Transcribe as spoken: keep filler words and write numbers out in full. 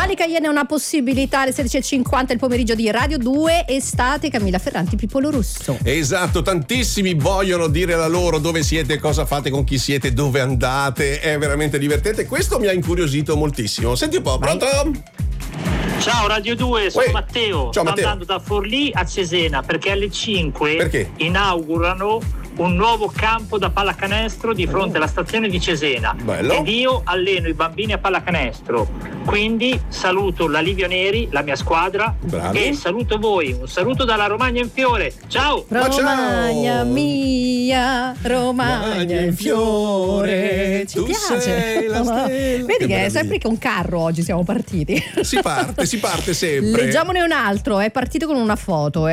Domani Cayenne è una possibilità, alle sedici e cinquanta il pomeriggio di Radio due, estate, Camilla Ferranti, Pipolo Russo. Esatto, tantissimi vogliono dire la loro dove siete, cosa fate, con chi siete, dove andate, è veramente divertente. Questo mi ha incuriosito moltissimo. Senti un po', pronto? Ciao Radio due, sono Uè. Matteo. Ciao, Sto Matteo. andando da Forlì a Cesena perché alle cinque Perché? inaugurano un nuovo campo da pallacanestro di fronte alla stazione di Cesena. Bello. Ed io alleno i bambini a pallacanestro. Quindi saluto la Livio Neri, la mia squadra, Bravi. e saluto voi. Un saluto dalla Romagna in fiore. Ciao! Ma ciao. Romagna mia, Romagna in fiore. Ci tu piace. sei la stella. Vedi Che che è meraviglia. sempre che un carro oggi siamo partiti. Si parte, si parte sempre. Leggiamone un altro, è partito con una foto.